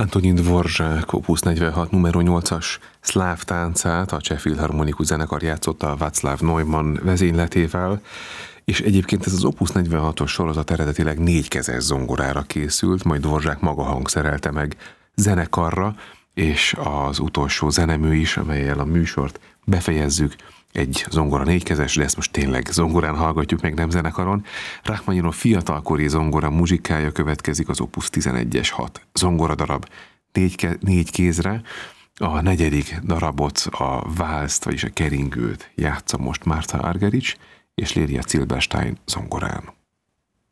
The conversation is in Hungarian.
Antonín Dvořák Opus 46 numero 8-as szláv táncát a Cseh Filharmonikus Zenekar játszotta a Václav Neumann vezényletével, és egyébként ez az Opus 46-os sorozat eredetileg 4 kezes zongorára készült, majd Dvořák maga hangszerelte meg zenekarra, és az utolsó zenemű is, amellyel a műsort befejezzük, egy zongora 4 kezes, de ezt most tényleg zongorán hallgatjuk meg, nem zenekaron. Rachmaninov fiatalkori zongora muzsikája következik, az Opus 11-es 6 zongoradarab 4 kézre. A 4. darabot, a válszt, vagyis a keringőt játsza most Martha Argerich és Léria Zilberstein zongorán.